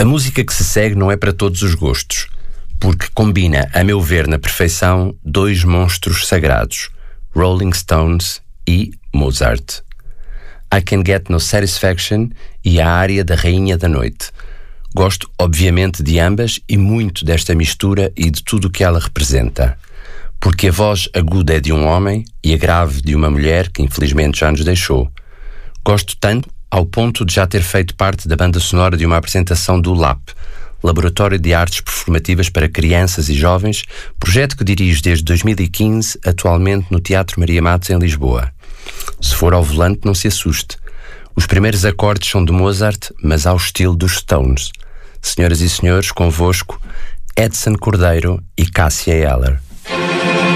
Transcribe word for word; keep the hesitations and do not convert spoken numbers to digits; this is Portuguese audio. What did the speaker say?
A música que se segue não é para todos os gostos, porque combina, a meu ver, na perfeição, dois monstros sagrados, Rolling Stones e Mozart. I Can Get No Satisfaction e a área da Rainha da Noite. Gosto, obviamente, de ambas e muito desta mistura e de tudo o que ela representa. Porque a voz aguda é de um homem e a grave de uma mulher que infelizmente já nos deixou. Gosto tanto ao ponto de já ter feito parte da banda sonora de uma apresentação do L A P, Laboratório de Artes Performativas para Crianças e Jovens, projeto que dirijo desde dois mil e quinze, atualmente no Teatro Maria Matos, em Lisboa. Se for ao volante, não se assuste. Os primeiros acordes são de Mozart, mas ao estilo dos Stones. Senhoras e senhores, convosco, Edson Cordeiro e Cássia Eller.